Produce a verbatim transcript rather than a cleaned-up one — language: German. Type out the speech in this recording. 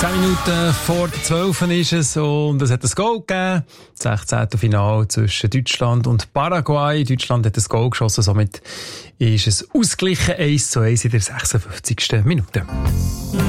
Zehn Minuten vor der zwölf ist es und es hat ein Goal gegeben. Das sechzehnte Finale zwischen Deutschland und Paraguay. Deutschland hat ein Goal geschossen, somit ist es ausgeglichen eins zu eins in der sechsundfünfzigsten Minute.